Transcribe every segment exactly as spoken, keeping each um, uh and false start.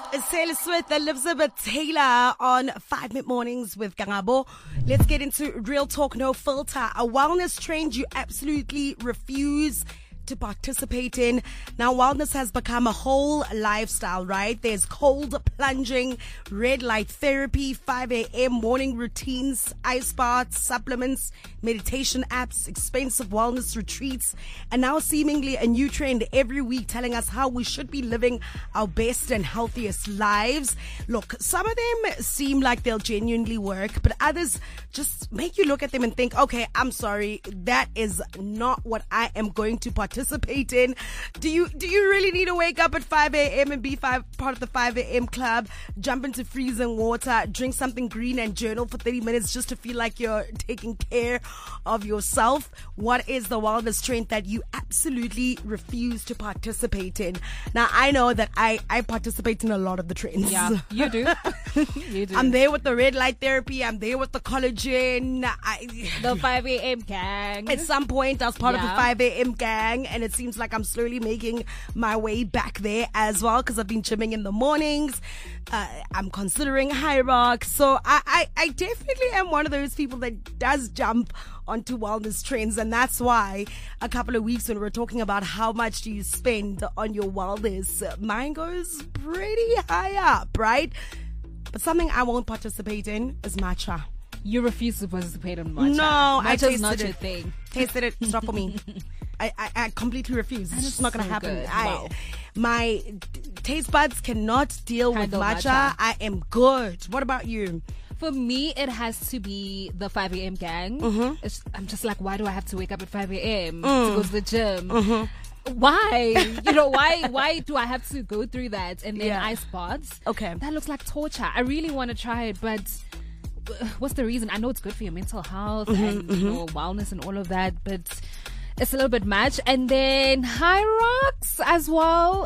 It's Taylor Swift and Elizabeth Taylor on Five Minute Mornings with Gangabo. Let's get into Real Talk No Filter, a wellness trend you absolutely refuse to participate in. Now, wellness has become a whole lifestyle, right? There's cold plunging, red light therapy, five a.m. morning routines, ice baths, supplements, meditation apps, expensive wellness retreats, and now seemingly a new trend every week telling us how we should be living our best and healthiest lives. Look, some of them seem like they'll genuinely work, but others just make you look at them and think, okay, I'm sorry, that is not what I am going to participate participate in. Do you do you really need to wake up at five a.m. and be five, part of the five a.m. club, jump into freezing water, drink something green and journal for thirty minutes just to feel like you're taking care of yourself? What is the wellness trend that you absolutely refuse to participate in? Now, I know that I, I participate in a lot of the trends. Yeah, you do. You do. I'm there with the red light therapy. I'm there with the collagen. I, the five a.m. gang. At some point, I was part Yeah. of the five a.m. gang, and it seems like I'm slowly making my way back there as well because I've been gymming in the mornings. Uh, I'm considering High Rock. So I, I, I definitely am one of those people that does jump onto wellness trends, and that's why a couple of weeks when we were talking about how much do you spend on your wellness, mine goes pretty high up, right? But something I won't participate in is matcha. You refuse to participate in matcha. No, I Matcha's tasted not it. your thing. Tasted it. It's not for me. I, I, I completely refuse. It's And just it's not going to so happen. good. I, Wow. My t- taste buds cannot deal Handle with matcha. matcha. I am good. What about you? For me, it has to be the five a.m. gang. Mm-hmm. It's, I'm just like, why do I have to wake up at five a.m. Mm. to go to the gym? Mm-hmm. Why? You know, why Why do I have to go through that? And then Yeah. ice baths? Okay. That looks like torture. I really want to try it, but uh, what's the reason? I know it's good for your mental health Mm-hmm, and you know, wellness and all of that, but it's a little bit much. And then high rocks as well.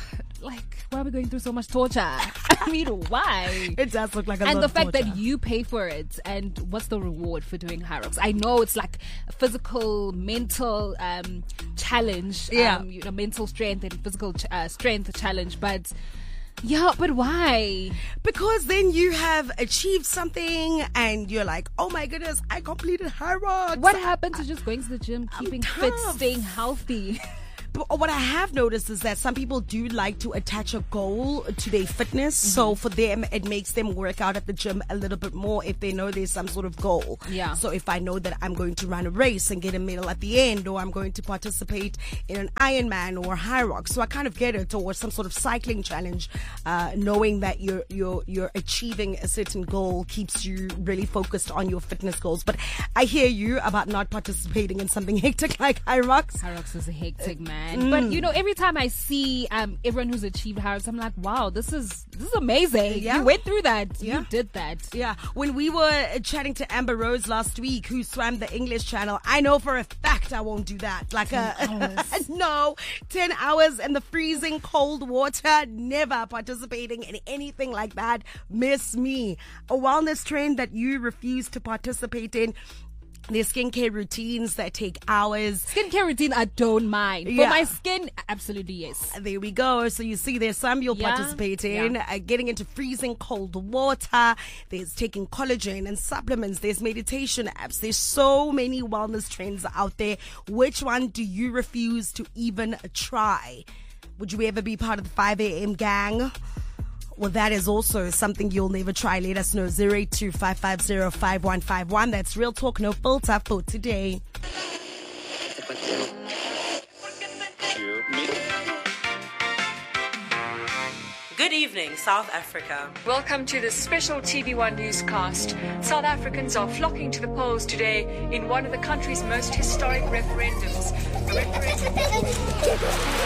Like, why are we going through so much torture? I mean, why? It does look like a lot And the of fact torture. that you pay for it, and what's the reward for doing high rocks? I know it's like a physical, mental um, challenge, Yeah. um, you know, mental strength and physical ch- uh, strength challenge, but yeah, but why? Because then you have achieved something and you're like, oh my goodness, I completed High Rocks. What happened to just going to the gym, keeping fit, tough. staying healthy? But what I have noticed is that some people do like to attach a goal to their fitness. Mm-hmm. So for them, it makes them work out at the gym a little bit more if they know there's some sort of goal. Yeah. So if I know that I'm going to run a race and get a medal at the end, or I'm going to participate in an Ironman or High Rock, so I kind of get it, or some sort of cycling challenge, uh, knowing that you're you're you're achieving a certain goal keeps you really focused on your fitness goals. But I hear you about not participating in something hectic like High Rocks. High rocks is a hectic, man. Mm. But you know, every time I see um everyone who's achieved high rocks, I'm like, wow, this is this is amazing. Yeah. You went through that. Yeah. You did that. Yeah, when we were chatting to Amber Rose last week, who swam the English Channel, I know for a fact I won't do that. Like a no, ten hours in the freezing cold water, never participating in anything like that. Miss me. A wellness trend that you refuse to participate in. There's skincare routines that take hours. Skincare routine, I don't mind. For Yeah. my skin, absolutely yes. There we go. So you see there's some you'll Yeah, participate in. yeah. Uh, getting into freezing cold water. There's taking collagen and supplements. There's meditation apps. There's so many wellness trends out there. Which one do you refuse to even try? Would you ever be part of the five a.m. gang? Well, that is also something you'll never try. Let us know. zero eight two, five five zero, five one five one. That's Real Talk No Filter for today. Good evening, South Africa. Welcome to the special T V one newscast. South Africans are flocking to the polls today in one of the country's most historic referendums. Referendum